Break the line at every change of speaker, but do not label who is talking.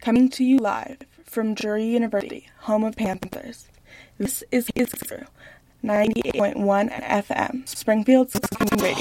Coming to you live from Drury University, home of Panthers. This is 98.1 FM, Springfield's radio.